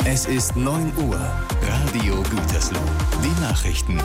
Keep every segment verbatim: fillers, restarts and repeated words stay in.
Es ist neun Uhr. Radio Gütersloh. Die Nachrichten.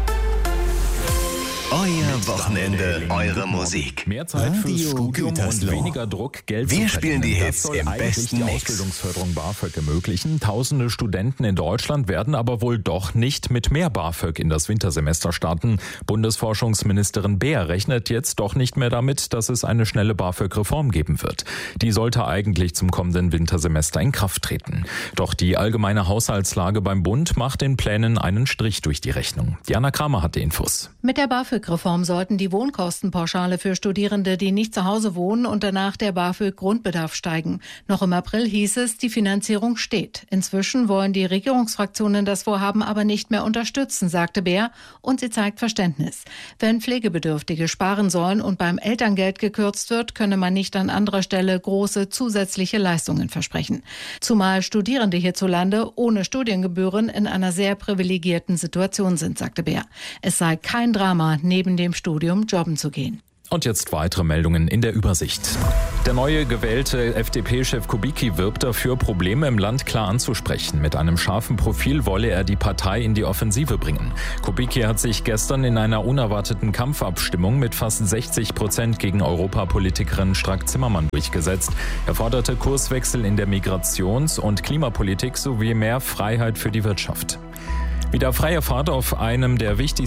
Euer Wochenende, eure Musik. Mehr Zeit fürs Studium und weniger Druck, Geld zu Wir spielen die verdienen. Hits Das soll im eigentlich besten die Mix. Ausbildungsförderung BAföG ermöglichen. Tausende Studenten in Deutschland werden aber wohl doch nicht mit mehr BAföG in das Wintersemester starten. Bundesforschungsministerin Beer rechnet jetzt doch nicht mehr damit, dass es eine schnelle BAföG-Reform geben wird. Die sollte eigentlich zum kommenden Wintersemester in Kraft treten. Doch die allgemeine Haushaltslage beim Bund macht den Plänen einen Strich durch die Rechnung. Diana Kramer hat die Infos. Mit der BAföG-Reform sollten die Wohnkostenpauschale für Studierende, die nicht zu Hause wohnen, und danach der BAföG-Grundbedarf steigen. Noch im April hieß es, die Finanzierung steht. Inzwischen wollen die Regierungsfraktionen das Vorhaben aber nicht mehr unterstützen, sagte Beer, und sie zeigt Verständnis. Wenn Pflegebedürftige sparen sollen und beim Elterngeld gekürzt wird, könne man nicht an anderer Stelle große zusätzliche Leistungen versprechen. Zumal Studierende hierzulande ohne Studiengebühren in einer sehr privilegierten Situation sind, sagte Beer. Es sei kein Drama, neben dem Studium jobben zu gehen. Und jetzt weitere Meldungen in der Übersicht. Der neue gewählte F D P-Chef Kubicki wirbt dafür, Probleme im Land klar anzusprechen. Mit einem scharfen Profil wolle er die Partei in die Offensive bringen. Kubicki hat sich gestern in einer unerwarteten Kampfabstimmung mit fast sechzig Prozent gegen Europapolitikerin Strack-Zimmermann durchgesetzt. Er forderte Kurswechsel in der Migrations- und Klimapolitik sowie mehr Freiheit für die Wirtschaft. Wieder freie Fahrt auf einem der wichtigsten